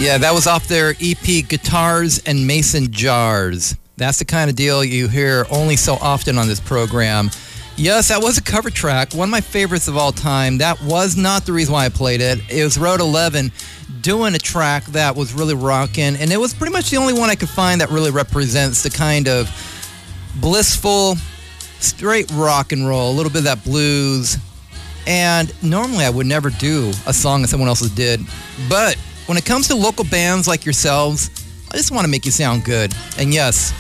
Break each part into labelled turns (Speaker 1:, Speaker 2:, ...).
Speaker 1: Yeah, that was off their EP, Guitars and Mason Jars. That's the kind of deal you hear only so often on this program. Yes, that was a cover track, one of my favorites of all time. That was not the reason why I played it. It was Road 11 doing a track that was really rocking, and it was pretty much the only one I could find that really represents the kind of blissful, straight rock and roll, a little bit of that blues. And normally I would never do a song that someone else did, but when it comes to local bands like yourselves, I just want to make you sound good. And yes,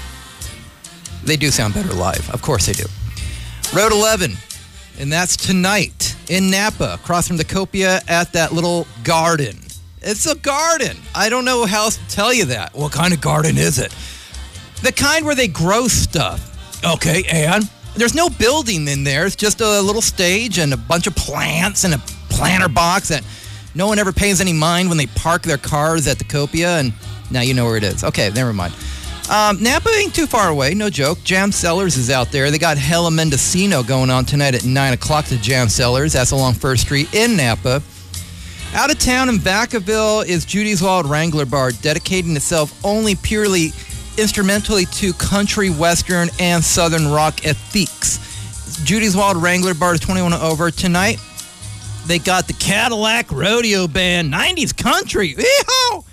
Speaker 1: they do sound better live. Of course they do. Road 11, and that's tonight in Napa, across from the Copia at that little garden. It's a garden. I don't know how else to tell you that. What kind of garden is it? The kind where they grow stuff. Okay, and there's no building in there. It's just a little stage and a bunch of plants and a planter box that no one ever pays any mind when they park their cars at the Copia, and now you know where it is. Okay, never mind. Napa ain't too far away, no joke. Jam Cellars is out there. They got Hella Mendocino going on tonight at 9 o'clock to Jam Cellars. That's along 1st Street in Napa. Out of town in Vacaville is Judy's Wild Wrangler Bar, dedicating itself only purely instrumentally to country, western, and southern rock ethiques. Judy's Wild Wrangler Bar is 21 and over. Tonight, they got the Cadillac Rodeo Band, 90s country. Yeehaw!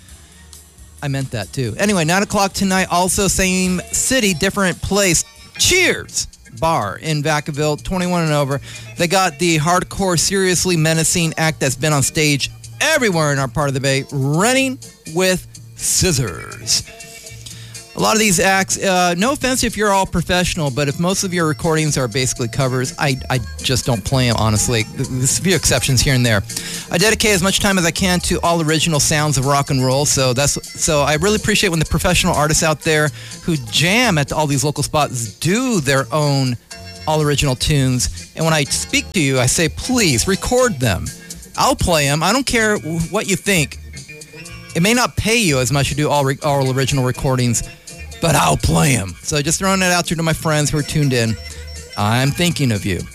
Speaker 1: I meant that too. Anyway, 9 o'clock tonight, also same city, different place. Cheers Bar in Vacaville, 21 and over. They got the hardcore, seriously menacing act that's been on stage everywhere in our part of the Bay, Running with Scissors. A lot of these acts, no offense if you're all professional, but if most of your recordings are basically covers, I just don't play them, honestly. There's a few exceptions here and there. I dedicate as much time as I can to all original sounds of rock and roll, so I really appreciate when the professional artists out there who jam at all these local spots do their own all original tunes. And when I speak to you, I say, please record them. I'll play them. I don't care what you think. It may not pay you as much to do all original recordings, but I'll play them. So just throwing it out there to my friends who are tuned in. I'm thinking of you.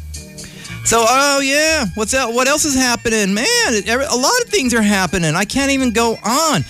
Speaker 1: So, oh yeah, what's that? What else is happening? Man, a lot of things are happening. I can't even go on.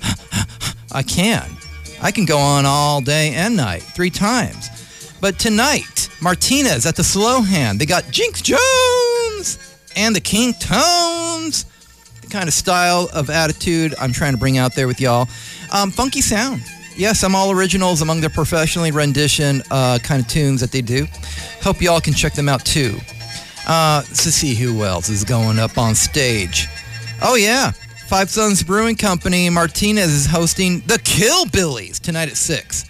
Speaker 1: I can go on all day and night, 3 times. But tonight, Martinez at the Slow Hand. They got Jinx Jones and the King Tones. The kind of style of attitude I'm trying to bring out there with y'all. Funky sound. Yes, some all originals among their professionally rendition kind of tunes that they do. Hope y'all can check them out too. To see who else is going up on stage. Oh yeah, Five Sons Brewing Company. Martinez is hosting the Killbillies tonight at 6.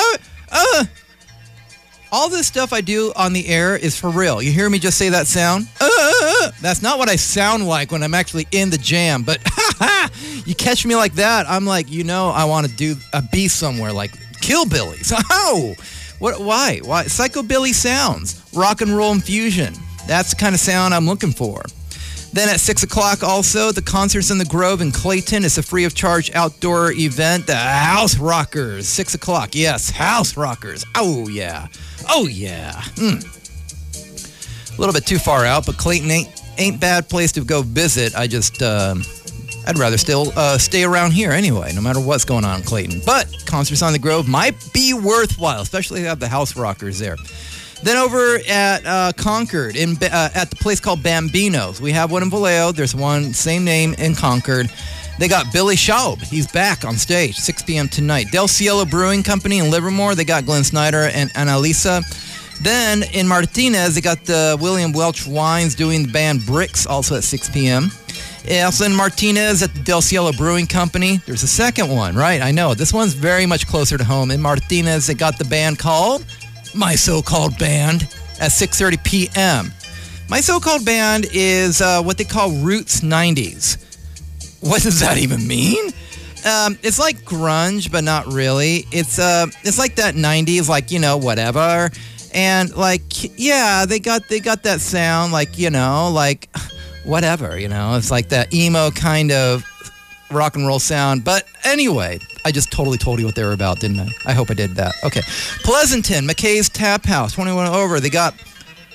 Speaker 1: All this stuff I do on the air is for real. You hear me just say that sound? That's not what I sound like when I'm actually in the jam, but you catch me like that, I'm like, I want to be somewhere like Killbillies. Oh, why? Psychobilly sounds, rock and roll infusion. That's the kind of sound I'm looking for. Then at 6 o'clock also, the Concerts in the Grove in Clayton. It's a free of charge outdoor event. The House Rockers, 6 o'clock. Yes, House Rockers. Oh, yeah. Oh, yeah. A little bit too far out, but Clayton ain't bad place to go visit. I'd rather still stay around here anyway, no matter what's going on in Clayton. But Concerts on the Grove might be worthwhile, especially if they have the House Rockers there. Then over at Concord, at the place called Bambino's. We have one in Vallejo. There's one, same name, in Concord. They got Billy Schaub. He's back on stage, 6 p.m. tonight. Del Cielo Brewing Company in Livermore. They got Glenn Snyder and Annalisa. Then in Martinez, they got the William Welch Wines doing the band Bricks, also at 6 p.m. Also in Martinez at the Del Cielo Brewing Company. There's a second one, right? I know. This one's very much closer to home. In Martinez, they got the band called My So-Called Band at 6:30 p.m. My So-Called Band is what they call Roots 90s. What does that even mean? It's like grunge, but not really. It's like that 90s, like, whatever. And yeah, they got that sound, like whatever, It's like that emo kind of rock and roll sound. But anyway, I just totally told you what they were about, didn't I? I hope I did that. Okay. Pleasanton, McKay's Tap House, 21 over. They got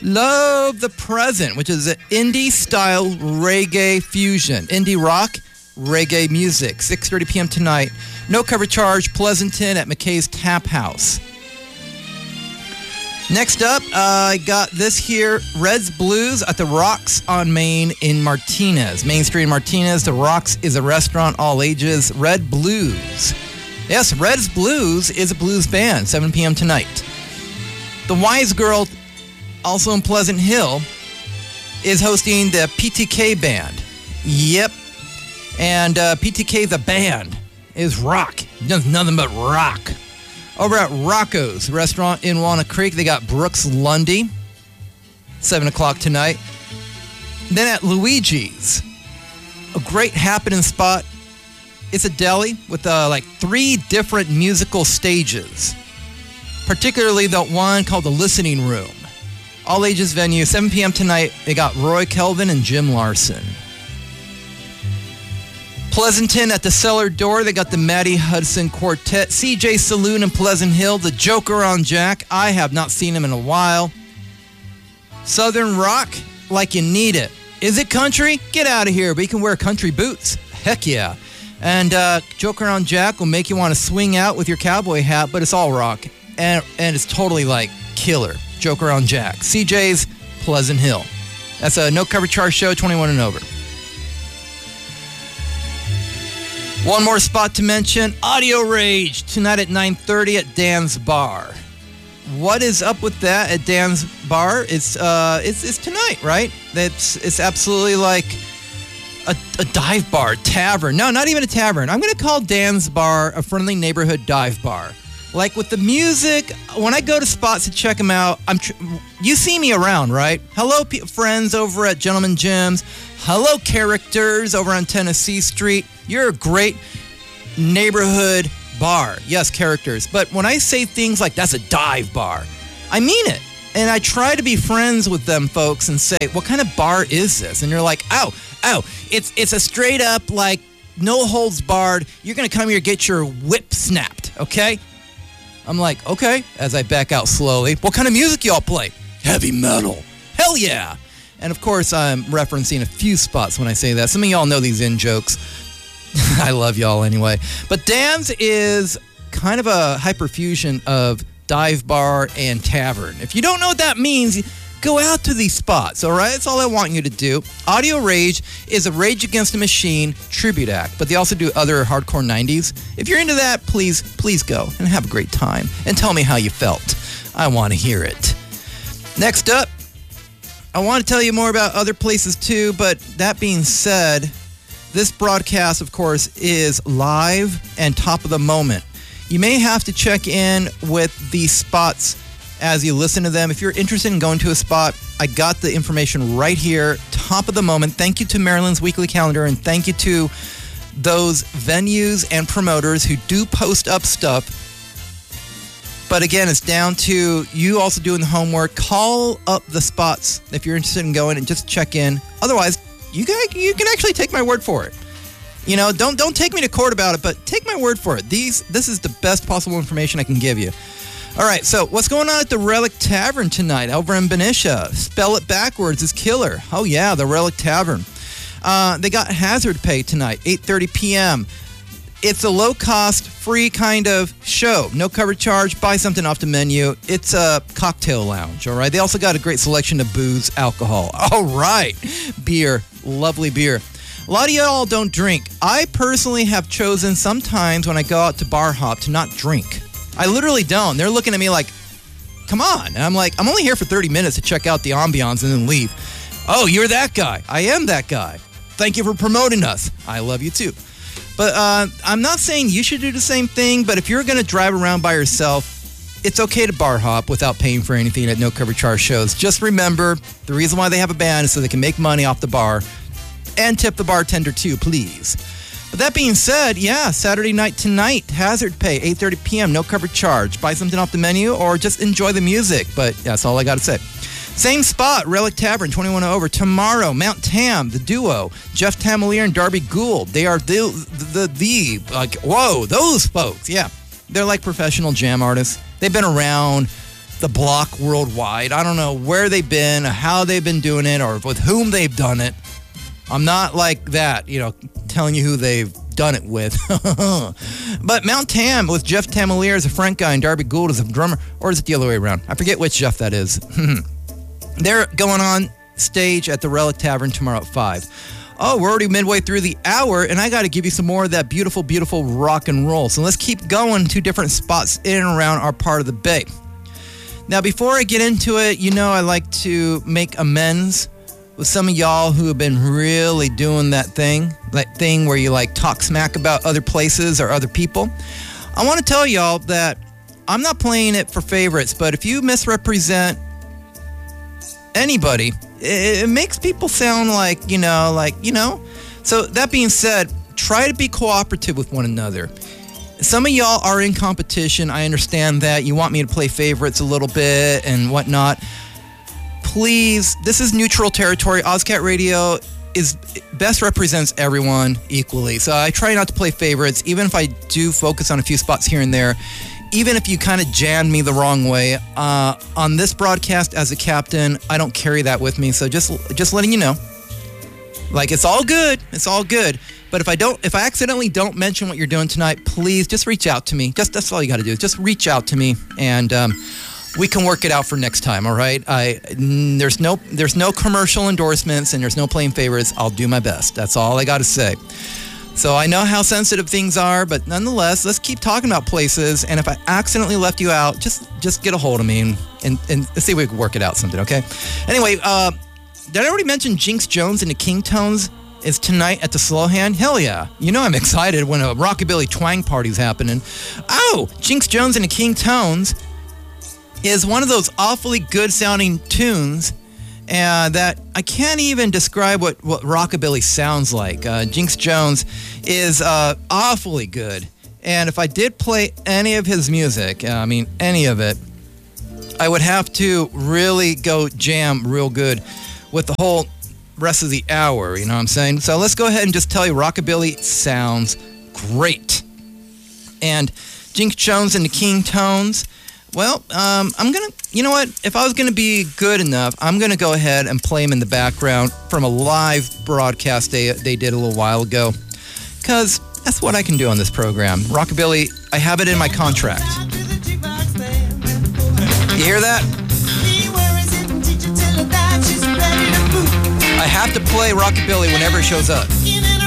Speaker 1: Love the Present, which is an indie-style reggae fusion. Indie rock reggae music. 6:30 p.m. tonight. No cover charge, Pleasanton at McKay's Tap House. Next up, I got this here, Reds Blues at the Rocks on Main in Martinez. Main Street in Martinez. The Rocks is a restaurant, all ages. Red Blues. Yes, Reds Blues is a blues band, 7 p.m. tonight. The Wise Girl, also in Pleasant Hill, is hosting the PTK band. Yep. And PTK, the band, is rock. Does nothing but rock. Over at Rocco's restaurant in Walnut Creek, they got Brooks Lundy, 7 o'clock tonight. Then at Luigi's, a great happening spot. It's a deli with like 3 different musical stages, particularly the one called the Listening Room. All ages venue, 7 p.m. tonight. They got Roy Kelvin and Jim Larson. Pleasanton at the Cellar Door, they got the Matty Hudson Quartet. CJ Saloon in Pleasant Hill, the Joker on Jack. I have not seen him in a while. Southern rock, like you need it. Is it country? Get out of here, but you can wear country boots. Heck yeah. And Joker on Jack will make you want to swing out with your cowboy hat, but it's all rock. And it's totally like killer. Joker on Jack. CJ's Pleasant Hill. That's a no cover charge show, 21 and over. One more spot to mention, Audio Rage, tonight at 9:30 at Dan's Bar. What is up with that at Dan's Bar? It's tonight, right? It's absolutely like a dive bar, tavern. No, not even a tavern. I'm going to call Dan's Bar a friendly neighborhood dive bar. Like with the music, when I go to spots to check them out, you see me around, right? Hello, friends over at Gentleman Jim's. Hello, characters over on Tennessee Street. You're a great neighborhood bar. Yes, characters. But when I say things like that's a dive bar, I mean it. And I try to be friends with them folks and say, what kind of bar is this? And you're like, oh, it's a straight up, like, no holds barred. You're going to come here and get your whip snapped, okay? I'm like, okay, as I back out slowly. What kind of music y'all play? Heavy metal. Hell yeah. And of course, I'm referencing a few spots when I say that. Some of y'all know these in-jokes. I love y'all anyway. But Dan's is kind of a hyperfusion of dive bar and tavern. If you don't know what that means, go out to these spots, all right? That's all I want you to do. Audio Rage is a Rage Against the Machine tribute act, but they also do other hardcore 90s. If you're into that, please go and have a great time and tell me how you felt. I want to hear it. Next up, I want to tell you more about other places too, but that being said, this broadcast, of course, is live and top of the moment. You may have to check in with these spots as you listen to them. If you're interested in going to a spot, I got the information right here, top of the moment. Thank you to Maryland's Weekly Calendar, and thank you to those venues and promoters who do post up stuff. But again, it's down to you also doing the homework. Call up the spots if you're interested in going and just check in. Otherwise, you can actually take my word for it. You know, don't take me to court about it, but take my word for it. This is the best possible information I can give you. All right, so what's going on at the Relic Tavern tonight over in Benicia? Spell it backwards is killer. Oh yeah, the Relic Tavern. They got hazard pay tonight, 8:30 p.m. It's a low-cost, free kind of show. No cover charge. Buy something off the menu. It's a cocktail lounge, all right? They also got a great selection of booze, alcohol. All right. Beer. Lovely beer. A lot of y'all don't drink. I personally have chosen sometimes when I go out to bar hop to not drink. I literally don't. They're looking at me like, come on. And I'm like, I'm only here for 30 minutes to check out the ambiance and then leave. Oh, you're that guy. I am that guy. Thank you for promoting us. I love you too. But I'm not saying you should do the same thing, but if you're going to drive around by yourself, it's okay to bar hop without paying for anything at no cover charge shows. Just remember, the reason why they have a band is so they can make money off the bar and tip the bartender too, please. But that being said, yeah, Saturday night tonight, hazard pay, 8:30 p.m., no cover charge. Buy something off the menu or just enjoy the music. But that's all I got to say. Same spot, Relic Tavern, 21 over. Tomorrow, Mount Tam, the duo, Jeff Tamalier and Darby Gould. They are like, whoa, those folks, yeah. They're like professional jam artists. They've been around the block worldwide. I don't know where they've been, how they've been doing it, or with whom they've done it. I'm not like that, telling you who they've done it with. But Mount Tam with Jeff Tamalier as a front guy and Darby Gould as a drummer, or is it the other way around? I forget which Jeff that is. They're going on stage at the Relic Tavern tomorrow at 5. Oh, we're already midway through the hour, and I got to give you some more of that beautiful, beautiful rock and roll. So let's keep going to different spots in and around our part of the Bay. Now, before I get into it, I like to make amends with some of y'all who have been really doing that thing where you talk smack about other places or other people. I want to tell y'all that I'm not playing it for favorites, but if you misrepresent anybody, it makes people sound So that being said, try to be cooperative with one another. Some of y'all are in competition. I understand that. You want me to play favorites a little bit and whatnot. Please, this is neutral territory. Ozcat Radio best represents everyone equally. So I try not to play favorites, even if I do focus on a few spots here and there. Even if you kind of jammed me the wrong way, on this broadcast as a captain, I don't carry that with me. So just letting you know, it's all good. It's all good. But if I accidentally don't mention what you're doing tonight, please just reach out to me. That's all you got to do. Just reach out to me, and we can work it out for next time. All right. There's no commercial endorsements, and there's no playing favorites. I'll do my best. That's all I got to say. So I know how sensitive things are, but nonetheless, let's keep talking about places. And if I accidentally left you out, just get a hold of me and see if we can work it out something, okay? Anyway, did I already mention Jinx Jones and the King Tones is tonight at the Slow Hand? Hell yeah. I'm excited when a rockabilly twang party's happening. Oh, Jinx Jones and the King Tones is one of those awfully good sounding tunes that I can't even describe what rockabilly sounds like. Jinx Jones is awfully good. And if I did play any of his music, any of it, I would have to really go jam real good with the whole rest of the hour, you know what I'm saying? So let's go ahead and just tell you rockabilly sounds great. And Jinx Jones and the King Tones, well, I'm going to, you know what? If I was going to be good enough, I'm going to go ahead and play them in the background from a live broadcast they did a little while ago. Because that's what I can do on this program. Rockabilly, I have it in my contract. You hear that? I have to play rockabilly whenever it shows up.